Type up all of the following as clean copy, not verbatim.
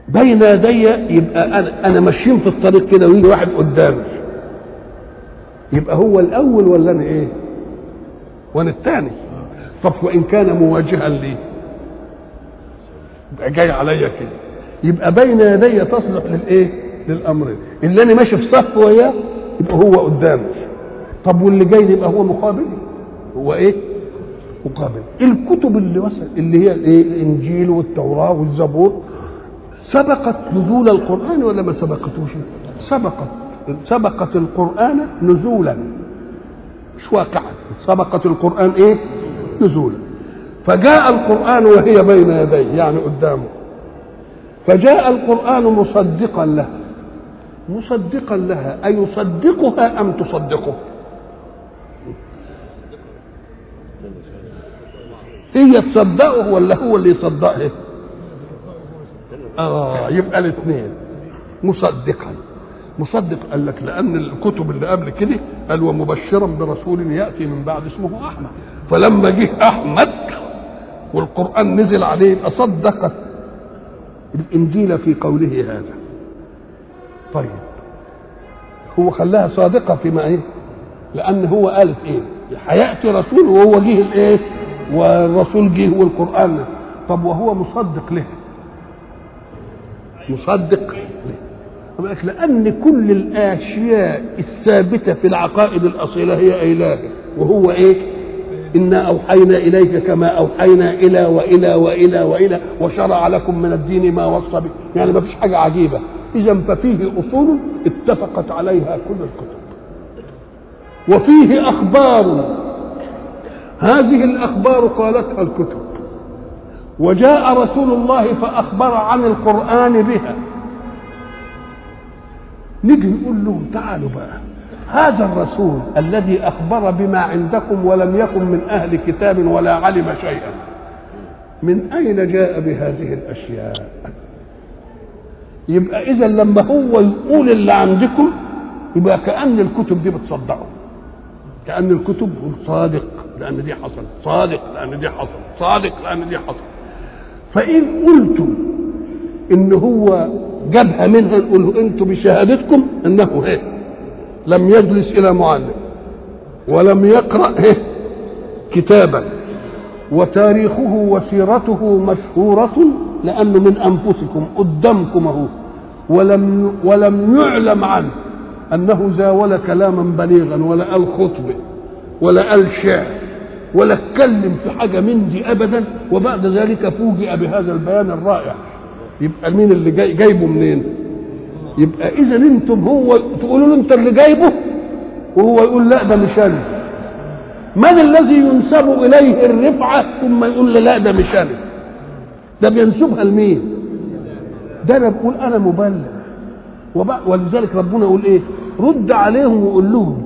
بين يدي يبقى انا ماشيين في الطريق كده ويجي واحد قدامي، يبقى هو الاول ولا انا ايه؟ وانا الثاني. طب وان كان مواجها لي يبقى جاي عليا كده، يبقى بين يدي تصلح للايه؟ للامرين. اللي انا ماشي في صف وياه يبقى هو قدامي. طب واللي جاي يبقى هو مقابل، هو ايه؟ مقابل. الكتب اللي وصل اللي هي الايه؟ الانجيل والتوراه والزبور سبقت نزول القران ولا ما سبقتوش؟ سبقت القران نزولا، مش واقعا. سبقت القران ايه؟ نزولا. فجاء القران وهي بين يديه يعني قدامه، فجاء القران مصدقا لها. مصدقا لها اي يصدقها ام تصدقه؟ هي تصدقه ولا هو اللي يصدقه؟ يبقى الاثنين. مصدقا. مصدق قال لك لان الكتب اللي قبل كده قال ومبشرا برسول ياتي من بعد اسمه احمد، فلما جه احمد والقران نزل عليه يبقى صدقت الانجيل في قوله هذا. طيب هو خلاها صادقه فيما ايه؟ لان هو قال ايه؟ هياتي رسول وهو جه الايه؟ والرسول جه والقران. طب وهو مصدق له؟ مصدق له لان كل الاشياء الثابته في العقائد الاصيله هي اله، وهو ايه؟ انا اوحينا اليك كما اوحينا الى والى والى والى وشرع لكم من الدين ما وصى به. يعني ما فيش حاجه عجيبه. اذا ففيه اصول اتفقت عليها كل الكتب، وفيه اخبار هذه الاخبار قالتها الكتب، وجاء رسول الله فاخبر عن القران بها. نيجي نقول لهم تعالوا بقى، هذا الرسول الذي اخبر بما عندكم ولم يكن من اهل كتاب ولا علم شيئا، من اين جاء بهذه الاشياء؟ يبقى اذا لما هو يقول اللي عندكم يبقى كأن الكتب دي بتصدقه، كأن الكتب صادق لأن دي حصل، صادق لأن دي حصل، صادق لأن دي حصل. فإن قلتم إن هو جابها منها نقول أنتم بشهادتكم أنه هي لم يجلس إلى معلم ولم يقرأ كتابا، وتاريخه وسيرته مشهورة لأنه من أنفسكم قدامكم أهو، ولم يعلم عنه أنه زاول كلاما بليغا ولا قال خطبة ولا قال شعر ولا اتكلم في حاجة من دي أبدا، وبعد ذلك فوجئ بهذا البيان الرائع. يبقى مين اللي جايبه منين؟ يبقى إذا أنتم هو تقولوا له أنت اللي جايبه وهو يقول لا ده مش أنا. من الذي ينسب إليه الرفعة ثم يقول لا ده مش أنا؟ ده بينسبها لمين؟ ده أنا بقول أنا مبلغ. ولذلك ربنا يقول إيه؟ رد عليهم وقول لهم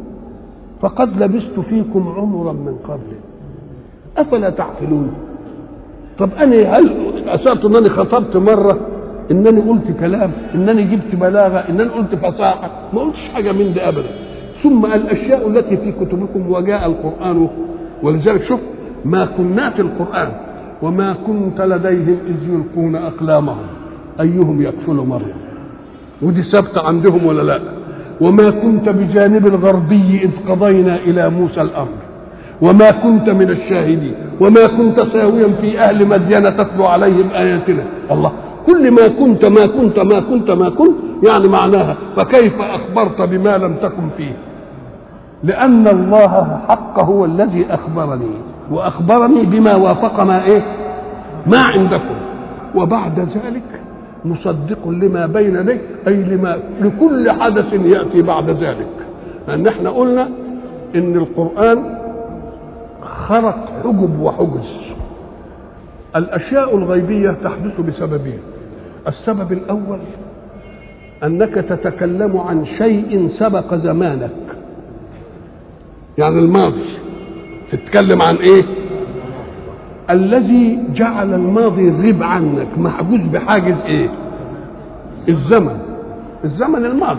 فقد لبثت فيكم عمرا من قبل أفلا تعقلون. طب أنا هل أسأت أنني خطبت مرة؟ إنني قلت كلام؟ إنني جبت بلاغة؟ إنني قلت فصاحة؟ ما قلتش حاجة من ده أبدا. ثم الأشياء التي في كتبكم وجاء القرآن. ولذلك شوف ما كنات القرآن وما كنت لديهم إذ يلقون أقلامهم أيهم يكفل مريم، ودي ثابتة عندهم ولا لا؟ وما كنت بجانب الغربي إذ قضينا إلى موسى الأمر وما كنت من الشاهدين وما كنت ساويا في أهل مدين تتلو عليهم آياتنا. الله، كل ما كنت ما كنت ما كنت ما كنت يعني معناها فكيف أخبرت بما لم تكن فيه؟ لأن الله حق هو الذي أخبرني، وأخبرني بما وافق ما إيه؟ ما عندكم. وبعد ذلك مصدق لما بين يديه أي لكل حدث يأتي بعد ذلك. لأن احنا قلنا إن القرآن خرق حجب وحجز. الأشياء الغيبية تحدث بسببين. السبب الأول أنك تتكلم عن شيء سبق زمانك، يعني الماضي. تتكلم عن إيه؟ الذي جعل الماضي يغيب عنك محجوز بحاجز إيه؟ الزمن الماضي.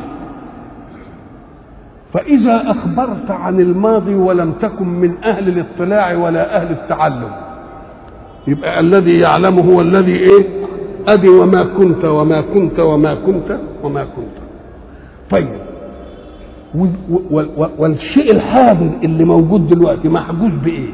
فإذا أخبرت عن الماضي ولم تكن من أهل الاطلاع ولا أهل التعلم يبقى الذي يعلمه هو الذي إيه؟ ادي وما كنت وما كنت وما كنت وما كنت. طيب والشيء الحاضر اللي موجود دلوقتي محجوز بايه؟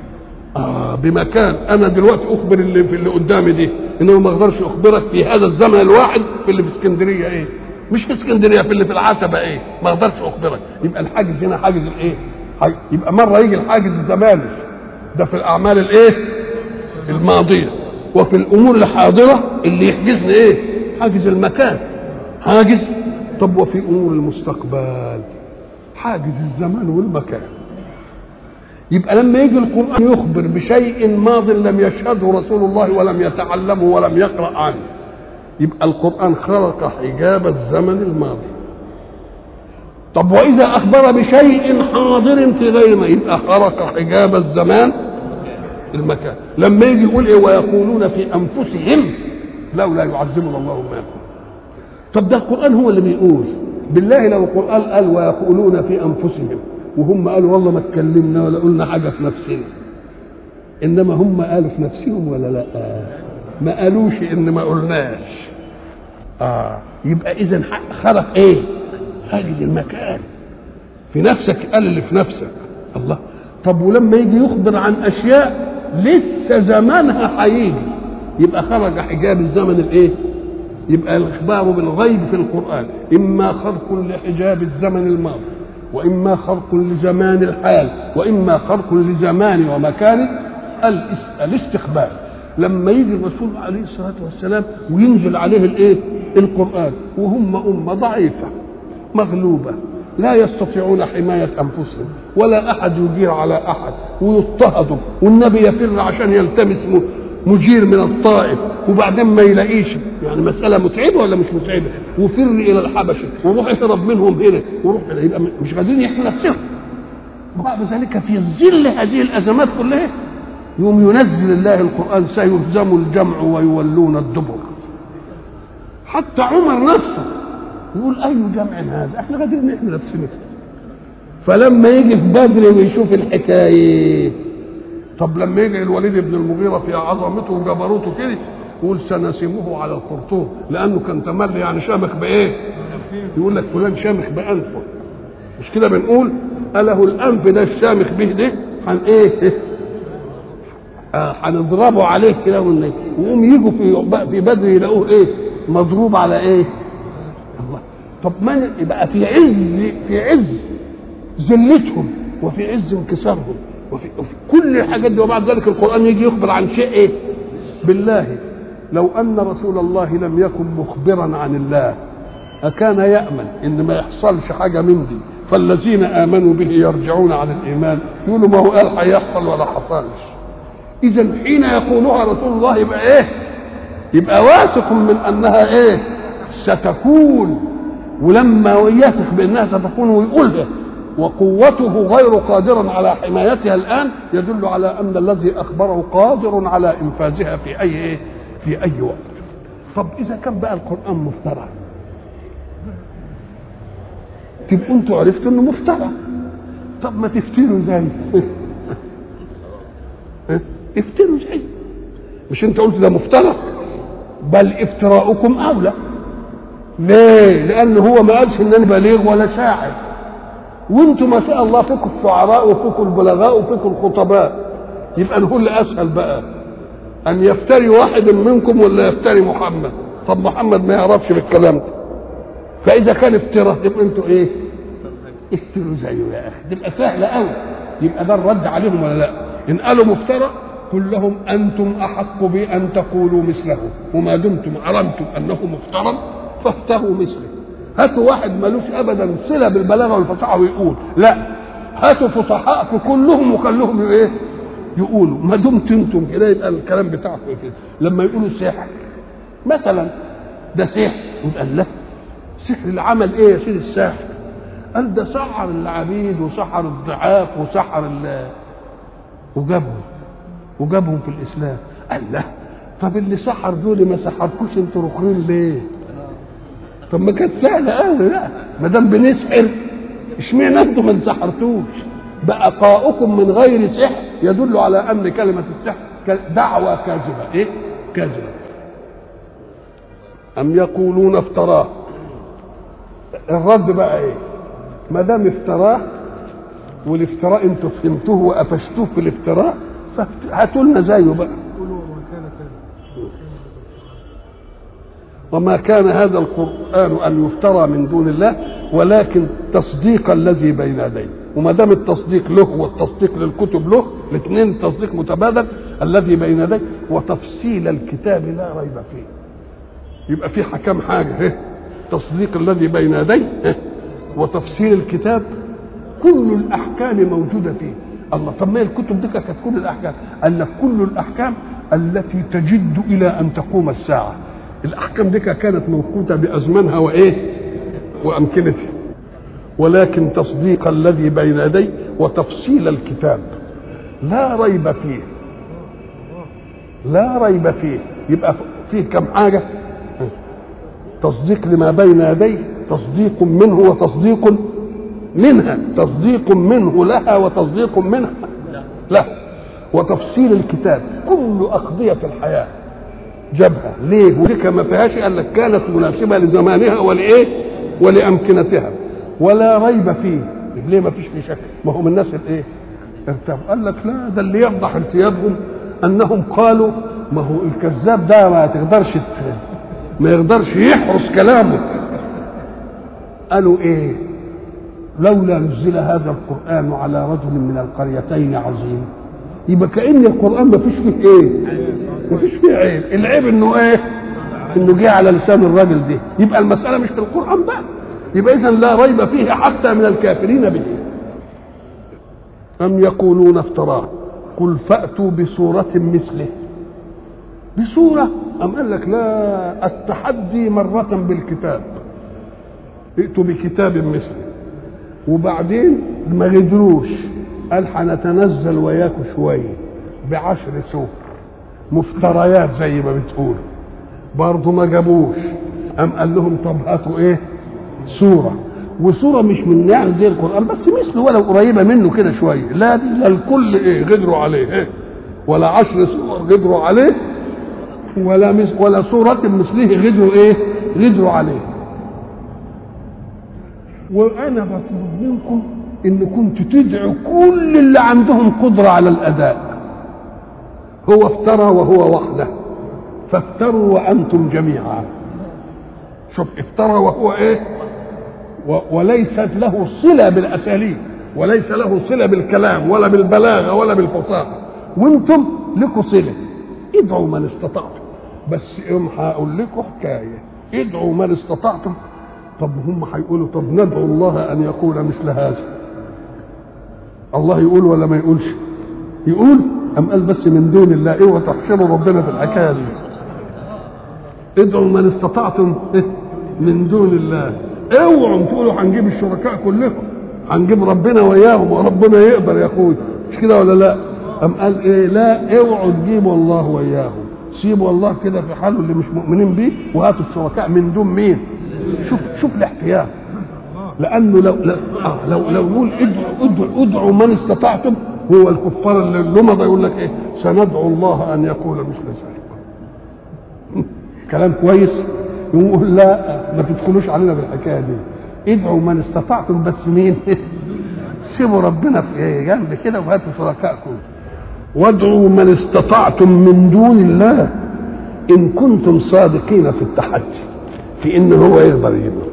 بمكان. انا دلوقتي اخبر اللي قدامي دي انه ما اقدرش اخبرك في هذا الزمن الواحد في اللي في اسكندريه ايه، مش في اسكندريه، في اللي في العتبه ايه، ما اقدرش اخبرك. يبقى الحاجز هنا حاجز الايه؟ يبقى مره يجي الحاجز الزماني ده في الاعمال الايه؟ الماضيه، وفي الامور الحاضره اللي يحجزني ايه؟ حاجز المكان، حاجز. طب وفي امور المستقبل حاجز الزمان والمكان. يبقى لما يجي القرآن يخبر بشيء ماض لم يشهده رسول الله ولم يتعلمه ولم يقرأ عنه، يبقى القرآن خلق حجاب الزمن الماضي. طب وإذا أخبر بشيء حاضر في غير ما، يبقى خلق حجاب الزمان المكان. لما يجي يقول إيه ويقولون في أنفسهم لولا يعذبنا الله ما يقول. طب ده القرآن هو اللي بيقول. بالله لو القرآن قال ويقولون في أنفسهم وهم قالوا والله ما اتكلمنا ولا قلنا حاجه في نفسنا، انما هم قالوا في نفسهم ولا لا؟ ما قالوش ان ما قلناش. يبقى اذا خلق ايه؟ حاجز المكان في نفسك، قال اللي في نفسك. الله. طب ولما يجي يخبر عن اشياء لسه زمانها هيجي، يبقى خرج حجاب الزمن الايه؟ يبقى الاخبار بالغيب في القران اما خرق لحجاب الزمن الماضي، وإما خرق لزمان الحال، وإما خرق لزمان ومكان الاستقبال. لما يجي الرسول عليه الصلاة والسلام وينزل عليه الايه؟ القرآن، وهم أمة ضعيفة مغلوبة لا يستطيعون حماية أنفسهم ولا أحد يجير على أحد، ويضطهدوا، والنبي يفر عشان يلتمس مجير من الطائف وبعدين ما يلاقيش. يعني مسألة متعبة ولا مش متعبة؟ وفر إلى الحبشة وروح اهرب منهم هنا وروح هنا، يبقى مش قادرين يحموا نفسهم. وبعد ذلك في ظل هذه الأزمات كلها يوم ينزل الله القرآن سيهزم الجمع ويولون الدبر. حتى عمر نفسه يقول أي جمع هذا؟ احنا قادرين نحمي نفسنا. فلما يجي في بدر ويشوف الحكاية، طب لما يجي الوليد بن المغيرة في عظمته وجبروته كده يقول سنسمه على الخرطوم، لأنه كان تملي يعني شامخ بإيه؟ يقول لك فلان شامخ بأنفه، مش كده بنقول؟ أله الأنف ده الشامخ به ده إيه؟ هنضربه عليه كده ويقوم يجوا في بدر يلاقوه إيه؟ مضروب على إيه؟ الله. طب من يبقى في عز ذلتهم وفي عز انكسارهم وفي كل الحاجات دي، وبعد ذلك القرآن يجي يخبر عن شيء ايه؟ بالله لو ان رسول الله لم يكن مخبرا عن الله اكان يأمن ان ما يحصلش حاجة من دي فالذين امنوا به يرجعون عن الايمان، يقولوا ما هو قال هيحصل ولا حصلش. اذا حين يقولها رسول الله يبقى ايه؟ يبقى واثق من انها ايه؟ ستكون. ولما يثق بانها ستكون ويقولها وقوته غير قادر على حمايتها الآن، يدل على أن الذي أخبره قادر على إنفاذها في أي وقت. طب إذا كان بقى القرآن مفترى، تبقوا أنتوا عرفتوا إنه مفترى. طب ما تفتروا زي افتروا زي، مش أنت قلت ده مفترى؟ بل افتراؤكم أولى. ليه؟ لأن هو ما قالش إن أنا بليغ ولا شاعر، وانتم ما شاء الله فيكم الشعراء وفيكم البلغاء وفيكم الخطباء. يبقى نقول اسهل بقى ان يفتري واحد منكم ولا يفتري محمد. طب محمد ما يعرفش بالكلام ده، فاذا كان افتراء تبقى انتوا ايه؟ افتروا زيه يا اخي، تبقى سهله قوي. يبقى ده الرد عليهم ولا لا؟ ان قالوا مفترى قل لهم انتم احق بان تقولوا مثله، وما دمتم علمتم انه مفترى فافتروا مثله. هاتوا واحد ملوش ابدا صله بالبلاغه والفصاحه ويقول لا، هاتوا فصحاء في كلهم وخلوهم ايه؟ يقولوا. ما دمت انتم كده يبقى الكلام بتاعكم كده. لما يقولوا سحر مثلا، ده سحر، يقول لا، سحر العمل ايه يا سيدي الساحر؟ قال ده سحر العبيد وسحر الضعاف وسحر وجابهم في الاسلام. قال لا، طب اللي سحر دول ما سحركوش انتوا رخرين ليه؟ طب ما كانت سهله قوي. لا، ما دام بنسحر اشمعنى انتم ما انسحرتوش؟ بقاؤكم من غير سحر يدل على ان كلمه السحر دعوه كاذبه. ايه؟ كاذبه. أم يقولون افتراه. الرد بقى ايه؟ ما دام افتراه، والافتراء انتوا فهمتوه وقفشتوه في الافتراء، فهاتوا لنا زيه بقى. وما كان هذا القرآن أن يفترى من دون الله، ولكن تصديق الذي بين يديه. وما دام التصديق له والتصديق للكتب له، الاثنين تصديق متبادل، الذي بين يديه وتفصيل الكتاب لا ريب فيه. يبقى في كم حاجة، تصديق الذي بين يديه وتفصيل الكتاب. كل الأحكام موجودة فيه. الله، طب ما الكتب دي كانت كل الأحكام؟ قال لك كل الأحكام التي تجد إلى أن تقوم الساعة. الأحكام دي كانت موقوتة بأزمانها وإيه وأمكنتها، ولكن تصديق الذي بين يديه وتفصيل الكتاب لا ريب فيه. لا ريب فيه. يبقى فيه كم حاجة؟ تصديق لما بين يديه، تصديق منه وتصديق منها، تصديق منه لها وتصديق منها له، وتفصيل الكتاب. كل أقضية الحياة جابها ليه؟ ودي ما فيهاش قال لك كانت مناسبة لزمانها ولإيه ولأمكنتها، ولا ريب فيه. ليه ما فيش فيه شك؟ ما هم الناس الايه ارتابوا. قال لك لا، ده اللي يفضح ارتيابهم انهم قالوا ما هو الكذاب ده ما يقدرش يحرس كلامه. قالوا ايه؟ لولا نزل هذا القرآن على رجل من القريتين عظيم. يبقى كأن القرآن ما فيش فيه ايه؟ ما فيش فيه عيب. العيب انه ايه؟ انه جه على لسان الراجل ده. يبقى المسألة مش في القرآن بقى. يبقى إذن لا ريب فيه حتى من الكافرين به. أم يقولون افتراه قل فأتوا بسورة مثله. بسورة؟ أم قال لك لا، التحدي مرة بالكتاب، ائتوا بكتاب مثله. وبعدين ما غدروش، قال هنتنزل وياكم شوية ب10 سور مفتريات زي ما بتقولوا. برضه ما جابوش. أم قال لهم طب هاتوا ايه؟ سورة. وسورة مش من يعني زي القرآن بس مثله ولا قريبة منه كده شوية. لا دي لا الكل ايه غدروا عليه ايه؟ ولا 10 سور غدروا عليه، ولا سورة مثله غدروا ايه؟ غدروا عليه. وانا بطلب منكم ان كنتوا تدعوا كل اللي عندهم قدرة على الاداء. هو افترى وهو وحده، فافتروا وانتم جميعا. شوف، افترى وهو ايه؟ وليست له صلة بالاساليب، وليس له صلة بالكلام ولا بالبلاغة ولا بالفصاحة، وانتم لكم صلة. ادعوا من استطعتم. بس هقول لكم حكاية، ادعوا من استطعتم. طب هم هيقولوا طب ندعو الله ان يقول مثل هذا. الله يقول ولا ما يقولش؟ يقول. ام قال بس من دون الله. اوعوا تحشروا ربنا في الحكايه دي. ادعوا من استطعتم من دون الله. اوعوا تقولوا هنجيب الشركاء كلهم، هنجيب ربنا وياهم وربنا يقدر يا اخوي، مش كده ولا لا؟ ام قال ايه؟ لا، اوعوا تجيبوا الله وياهم، سيبوا الله كده في حاله اللي مش مؤمنين بيه، وهاتوا الشركاء من دون مين؟ شوف الاحتياط. لانه لو يقول ادعوا من استطعتم، هو الكفار اللي لمضى يقول لك ايه؟ سندعو الله ان يقول مثل ذلك. كلام كويس. يقول لا، ما تدخلوش علينا بالحكايه دي. ادعوا من استطعتم، بس مين؟ سيبوا ربنا في جنب كده وهاتوا شركائكم. وادعوا من استطعتم من دون الله ان كنتم صادقين في التحدي، في ان هو يقدر يجيبه.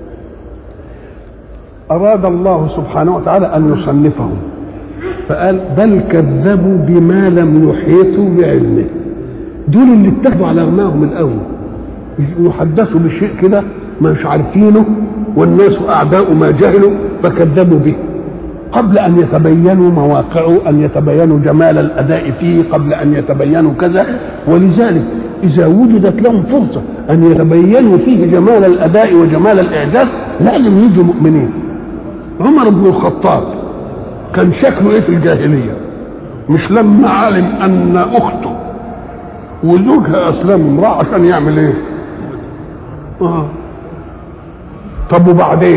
اراد الله سبحانه وتعالى ان يصنفهم، فقال بل كذبوا بما لم يحيطوا بعلمه. دول اللي اتخذوا على رماهم الاول، يحدثوا بشيء كده مش عارفينه، والناس اعداء ما جهلوا فكذبوا به قبل ان يتبينوا مواقعه، ان يتبينوا جمال الاداء فيه، قبل ان يتبينوا كذا. ولذلك اذا وجدت لهم فرصه ان يتبينوا فيه جمال الاداء وجمال الاعجاز لازم يجوا مؤمنين. عمر بن الخطاب كان شكله ايه في الجاهليه؟ مش لما علم ان اخته وزوجها اسلموا راح عشان يعمل ايه؟ طب وبعدين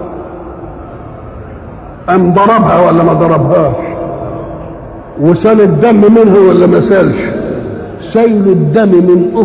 قام ضربها ولا ما ضربهاش؟ وسال الدم منها ولا ما سالش؟ سيل الدم من